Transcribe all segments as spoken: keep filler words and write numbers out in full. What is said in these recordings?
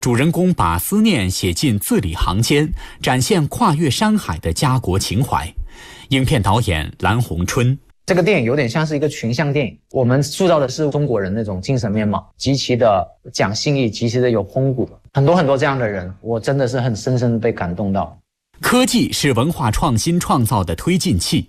主人公把思念写进字里行间，展现跨越山海的家国情怀。影片导演蓝红春。 这个电影有点像是一个群像电影，我们塑造的是中国人那种精神面貌，极其的讲信义，极其的有风骨，很多很多这样的人，我真的是很深深被感动到。 科技是文化创新创造的推进器。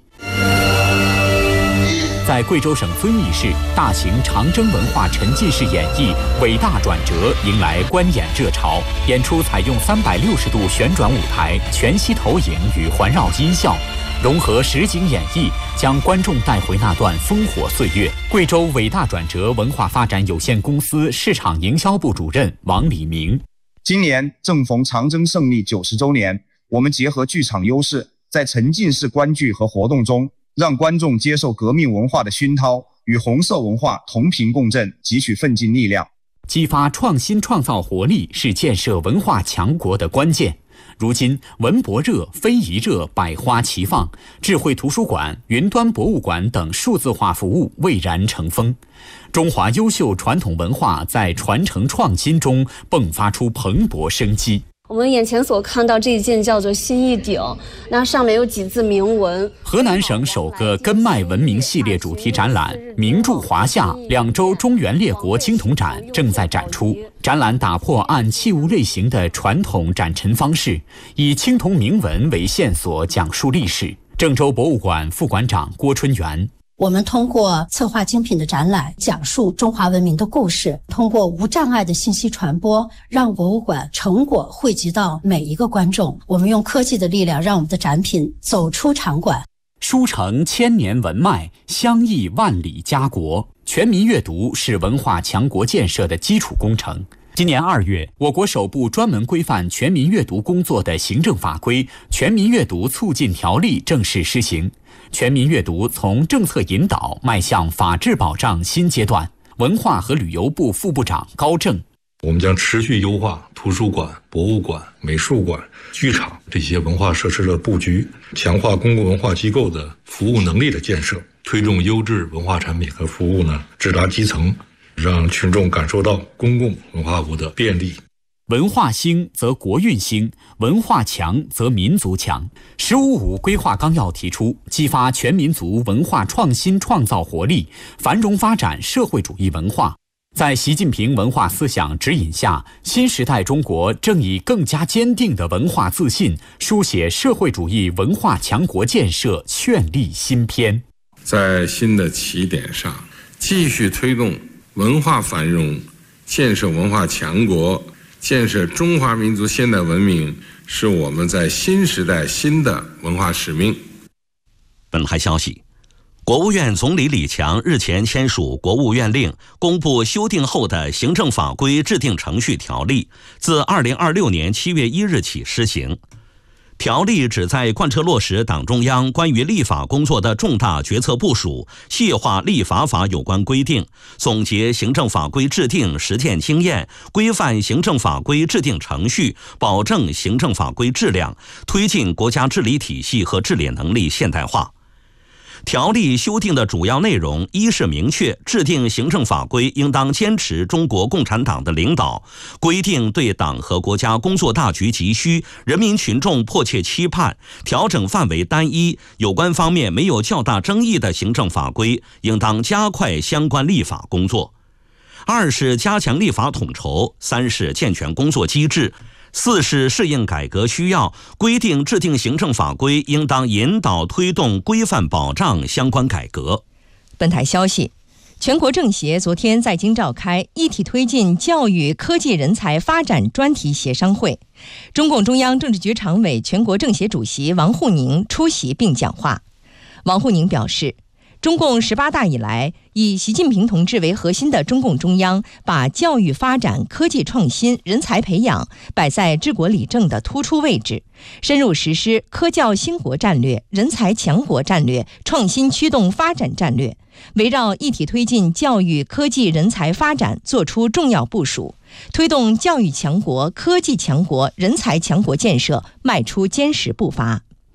在贵州省遵义市，大型长征文化沉浸式演绎《伟大转折》迎来观演热潮。演出采用三百六十度旋转舞台、全息投影与环绕音效，融合实景演绎，将观众带回那段烽火岁月。贵州伟大转折文化发展有限公司市场营销部主任王礼明。 今年正逢长征胜利九十周年，我们结合剧场优势，在沉浸式观剧和活动中，让观众接受革命文化的熏陶，与红色文化同频共振，汲取奋进力量。 激发创新创造活力是建设文化强国的关键。如今文博热、非遗热百花齐放，智慧图书馆、云端博物馆等数字化服务蔚然成风。中华优秀传统文化在传承创新中迸发出蓬勃生机。 我们眼前所看到这一件叫做新一鼎，那上面有几字铭文。 河南省首个根脉文明系列主题展览“名著华夏”两周中原列国青铜展正在展出。展览打破按器物类型的传统展陈方式，以青铜铭文为线索讲述历史。郑州博物馆副馆长郭春元。 我们通过策划精品的展览，讲述中华文明的故事，通过无障碍的信息传播，让博物馆成果汇集到每一个观众。我们用科技的力量，让我们的展品走出场馆， 书承千年文脉，相益万里家国。全民阅读是文化强国建设的基础工程。今年二月，我国首部专门规范全民阅读工作的行政法规《全民阅读促进条例》正式施行。全民阅读从政策引导迈向法治保障新阶段。文化和旅游部副部长高正。 我们将持续优化图书馆、博物馆、美术馆、剧场这些文化设施的布局，强化公共文化机构的服务能力的建设，推动优质文化产品和服务呢直达基层，让群众感受到公共文化服务的便利。 文化兴则国运兴，文化强则民族强。十五五规划纲要提出，激发全民族文化创新创造活力，繁荣发展社会主义文化。在习近平文化思想指引下，新时代中国正以更加坚定的文化自信，书写社会主义文化强国建设绚丽新篇。 在新的起点上，继续推动文化繁荣，建设文化强国，建设中华民族现代文明，是我们在新时代新的文化使命。 本台消息，国务院总理李强日前签署国务院令，公布修订后的行政法规制定程序条例，自二零二六年七月一日起施行。条例旨在贯彻落实党中央关于立法工作的重大决策部署，细化立法法有关规定，总结行政法规制定实践经验，规范行政法规制定程序，保证行政法规质量，推进国家治理体系和治理能力现代化。条例修订的主要内容，一是明确制定行政法规应当坚持中国共产党的领导，规定对党和国家工作大局急需、人民群众迫切期盼，调整范围单一，有关方面没有较大争议的行政法规，应当加快相关立法工作。二是加强立法统筹，三是健全工作机制，四是适应改革需要，规定制定行政法规应当引导推动规范保障相关改革。 本台消息，全国政协昨天在京召开一体推进教育科技人才发展专题协商会，中共中央政治局常委、全国政协主席王沪宁出席并讲话。王沪宁表示，中共十八大以来，以习近平同志为核心的中共中央把教育发展、科技创新、人才培养摆在治国理政的突出位置，深入实施科教兴国战略、人才强国战略、创新驱动发展战略，围绕一体推进教育科技人才发展作出重要部署，推动教育强国、科技强国、人才强国建设迈出坚实步伐。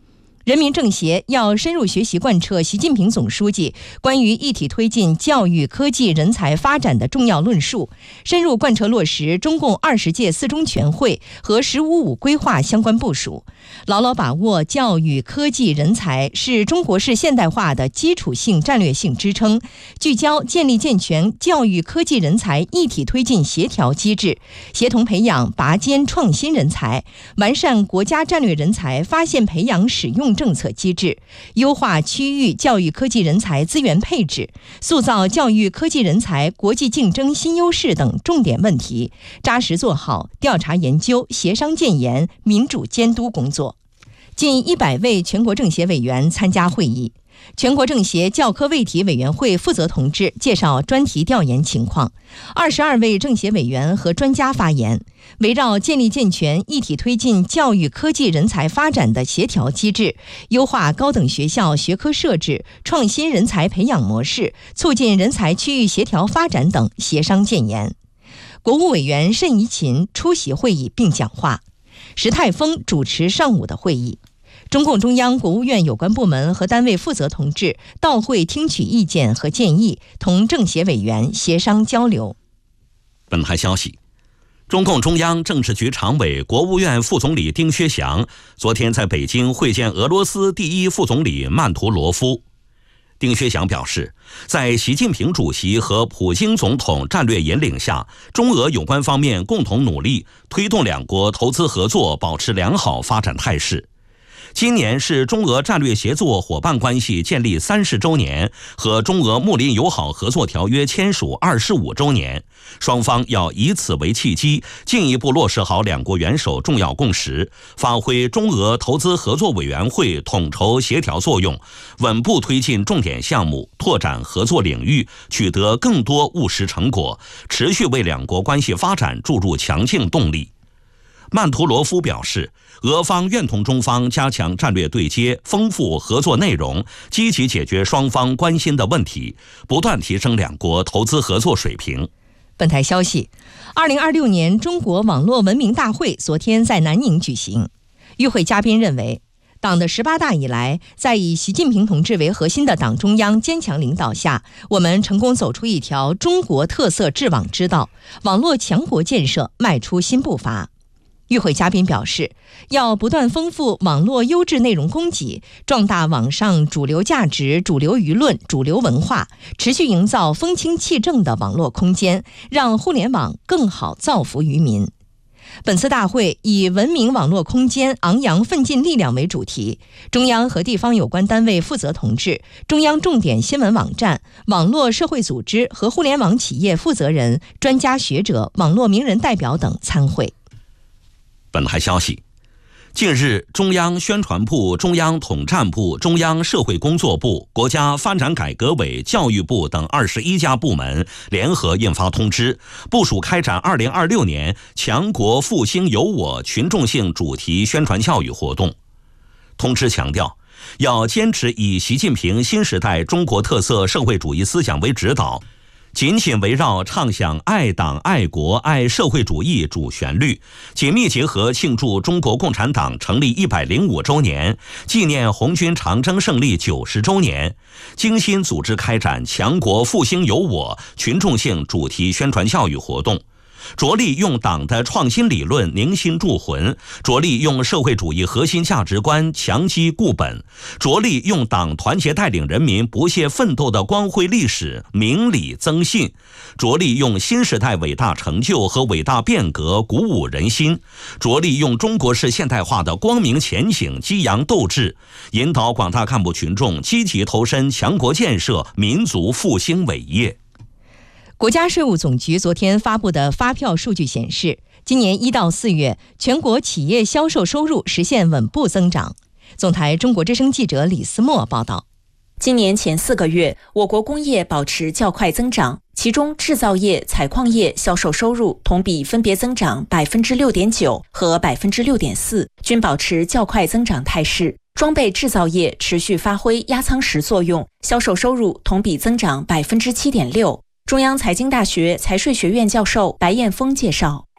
人民政协要深入学习贯彻习近平总书记关于一体推进教育科技人才发展的重要论述，深入贯彻落实中共二十届四中全会和“十五五”规划相关部署，牢牢把握教育科技人才是中国式现代化的基础性战略性支撑，聚焦建立健全教育科技人才一体推进协调机制，协同培养拔尖创新人才，完善国家战略人才发现培养使用政策机制，优化区域教育科技人才资源配置，塑造教育科技人才国际竞争新优势等重点问题，扎实做好调查研究、协商建言、民主监督工作。近一百位全国政协委员参加会议。全国政协教科卫体委员会负责同志介绍专题调研情况，二十二位政协委员和专家发言，围绕建立健全一体推进教育科技人才发展的协调机制，优化高等学校学科设置，创新人才培养模式，促进人才区域协调发展等协商建言。国务委员谌贻琴出席会议并讲话，石泰峰主持上午的会议。中共中央、国务院有关部门和单位负责同志到会听取意见和建议，同政协委员协商交流。 本台消息，中共中央政治局常委、国务院副总理丁薛祥昨天在北京会见俄罗斯第一副总理曼图罗夫。丁薛祥表示，在习近平主席和普京总统战略引领下，中俄有关方面共同努力，推动两国投资合作保持良好发展态势。今年是中俄战略协作伙伴关系建立三十周年和中俄睦邻友好合作条约签署二十五周年，双方要以此为契机，进一步落实好两国元首重要共识，发挥中俄投资合作委员会统筹协调作用，稳步推进重点项目，拓展合作领域，取得更多务实成果，持续为两国关系发展注入强劲动力。曼图罗夫表示，俄方愿同中方加强战略对接，丰富合作内容，积极解决双方关心的问题，不断提升两国投资合作水平。 本台消息，二零二六年中国网络文明大会昨天在南宁举行。与会嘉宾认为，党的十八大以来，在以习近平同志为核心的党中央坚强领导下，我们成功走出一条中国特色治网之道，网络强国建设迈出新步伐。与会嘉宾表示，要不断丰富网络优质内容供给，壮大网上主流价值、主流舆论、主流文化，持续营造风清气正的网络空间，让互联网更好造福于民。本次大会以文明网络空间昂扬奋进力量为主题，中央和地方有关单位负责同志、中央重点新闻网站、网络社会组织和互联网企业负责人、专家学者、网络名人代表等参会。 本台消息，近日，中央宣传部、中央统战部、中央社会工作部、国家发展改革委、教育部等二十一家部门联合印发通知，部署开展二零二六年强国复兴有我群众性主题宣传教育活动。通知强调，要坚持以习近平新时代中国特色社会主义思想为指导，紧紧围绕唱响爱党爱国爱社会主义主旋律，紧密结合庆祝中国共产党成立一百零五周年，纪念红军长征胜利九十周年，精心组织开展强国复兴有我群众性主题宣传教育活动，着力用党的创新理论凝心铸魂，着力用社会主义核心价值观强基固本，着力用党团结带领人民不懈奋斗的光辉历史明理增信，着力用新时代伟大成就和伟大变革鼓舞人心，着力用中国式现代化的光明前景激扬斗志，引导广大干部群众积极投身强国建设、民族复兴伟业。 国家税务总局昨天发布的发票数据显示，今年一到四月，全国企业销售收入实现稳步增长。总台中国之声记者李思墨报道。 今年前四个月，我国工业保持较快增长，其中制造业、采矿业销售收入同比分别增长百分之六点九和百分之六点四，均保持较快增长态势。装备制造业持续发挥压舱石作用，销售收入同比增长百分之七点六。中央财经大学财税学院教授白彦峰介绍，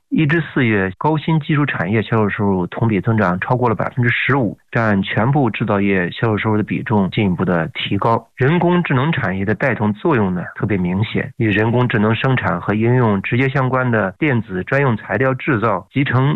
一至四月高新技术产业销售收入同比增长超过了百分之十五，占全部制造业销售收入的比重进一步的提高。人工智能产业的带动作用呢特别明显，与人工智能生产和应用直接相关的电子专用材料制造、集成